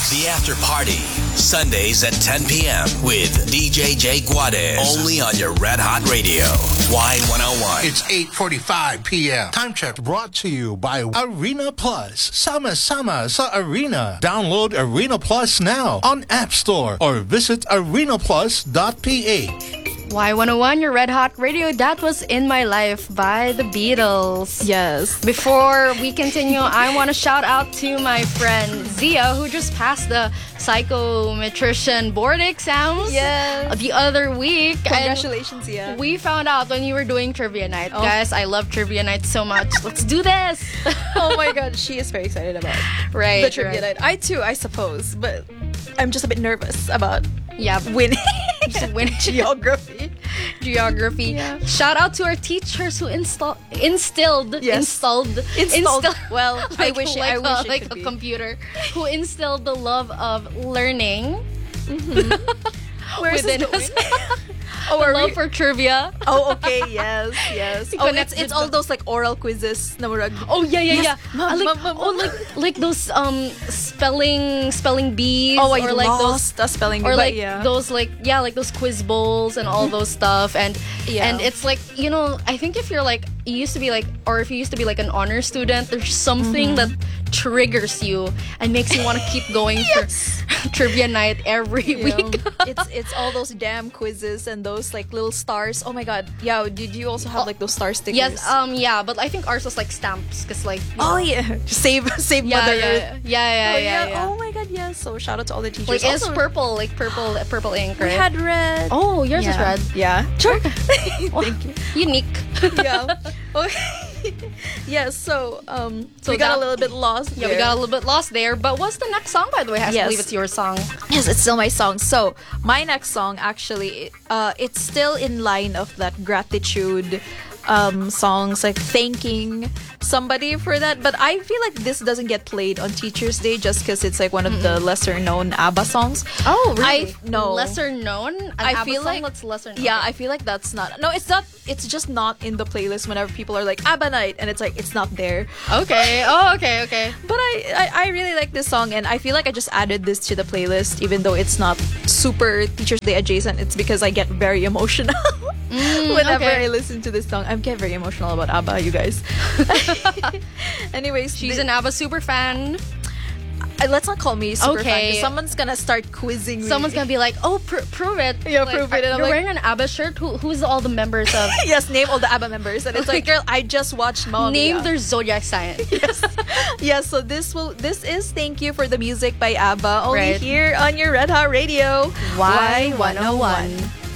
The After Party, Sundays at 10 p.m. with DJ Jay Guadez. Only on your Red Hot Radio, Y101. It's 8:45 p.m. Time check brought to you by Arena Plus. Sama-sama sa Arena. Download Arena Plus now on App Store or visit arenaplus.ph. Y101, your Red Hot Radio. That was In My Life by the Beatles. Yes. Before we continue, I want to shout out to my friend Zia, who just passed the psychometrician board exams the other week. Congratulations, Zia. We found out when you were doing trivia night. Guys, I love trivia night so much. Let's do this. Oh my god, she is very excited about the trivia night. I too, I suppose, but I'm just a bit nervous about winning. Geography. Yeah. Shout out to our teachers who instilled. Well, I wish like it a could computer who instilled the love of learning. Where is this within going? us. Love for trivia. Oh, okay, yes. Oh, it's all those like oral quizzes. Oh yeah. Like those spelling bees. Oh, I or like lost those a spelling bee. or like yeah. those like those quiz bowls and all those stuff and it's like, you know, I think if you're like if you used to be like an honor student, there's something that triggers you and makes you want to keep going for trivia night every week. It's all those damn quizzes and those like little stars. Oh my god. Yeah, did you also have like those star stickers? Yes, but I think ours was like stamps because like save Mother Earth. Yeah. Oh my god, yes. So shout out to all the teachers. Like it's purple ink, right? We had red. Oh, yours is red. Yeah. Sure. Thank you. Unique. Yeah. Okay. Yeah, so we got a little bit lost. Yeah, we got a little bit lost there. But what's the next song, by the way? I believe it's your song. Yes, it's still my song. So my next song, actually, it's still in line of that gratitude songs, like thanking somebody for that. But I feel like this doesn't get played on Teachers' Day just because it's like one of the lesser known ABBA songs. Oh, really? No. Lesser known? I feel like that's lesser known. Yeah, I feel like that's not. No, it's not. It's just not in the playlist whenever people are like ABBA night, and it's like it's not there. Okay. Oh, okay. But I really like this song, and I feel like I just added this to the playlist, even though it's not super Teachers' Day adjacent. It's because I get very emotional whenever I listen to this song. I get very emotional about ABBA, you guys. Anyways, she's an ABBA super fan. Let's not call me super fan, because someone's gonna start quizzing me. Someone's gonna be like, "Oh, prove it." Yeah, like, prove it. And you're wearing an ABBA shirt. Who's all the members of? Yes, name all the ABBA members. And it's like, girl, I just watched Mamma Mia. Name their zodiac sign. Yes. So this is Thank You for the Music by ABBA, only here on your Red Hot Radio, Y101.